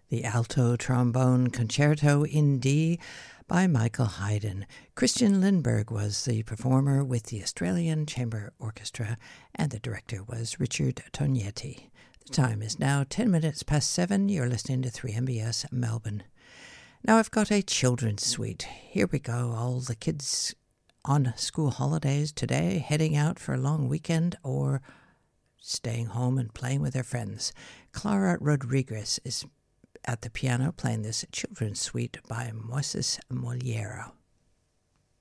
The Alto Trombone Concerto in D by Michael Haydn. Christian Lindberg was the performer with the Australian Chamber Orchestra, and the director was Richard Tognetti. The time is now 10 minutes past 7. You're listening to 3MBS Melbourne. Now I've got a children's suite. Here we go. All the kids on school holidays today, heading out for a long weekend or staying home and playing with their friends. Clara Rodriguez is at the piano playing this children's suite by Moises Moliero.